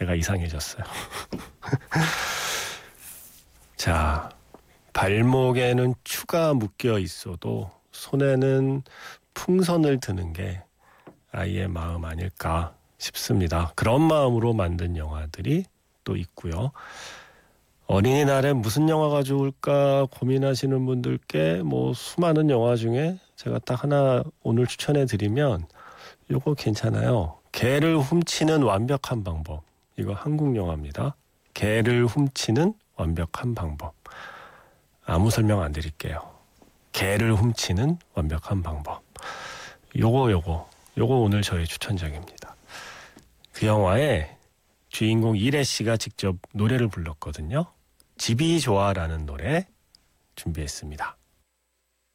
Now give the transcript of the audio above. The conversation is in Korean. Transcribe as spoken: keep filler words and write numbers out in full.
애가 이상해졌어요. 자, 발목에는 추가 묶여 있어도 손에는 풍선을 드는 게 아이의 마음 아닐까 싶습니다. 그런 마음으로 만든 영화들이 또 있고요. 어린이날에 무슨 영화가 좋을까 고민하시는 분들께 뭐 수많은 영화 중에 제가 딱 하나 오늘 추천해 드리면 이거 괜찮아요. 개를 훔치는 완벽한 방법. 이거 한국 영화입니다. 개를 훔치는 완벽한 방법. 아무 설명 안 드릴게요. 개를 훔치는 완벽한 방법. 요거 요거 요거 오늘 저의 추천작입니다. 그 영화에 주인공 이래 씨가 직접 노래를 불렀거든요. 집이 좋아라는 노래 준비했습니다.